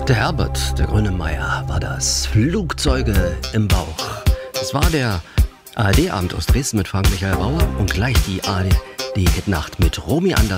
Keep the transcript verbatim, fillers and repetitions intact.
Der Herbert, der Grönemeyer, war das. Flugzeuge im Bauch. Es war der A R D-Abend aus Dresden mit Frank Michael Bauer und gleich die A R D-Hitnacht mit Romy Anders.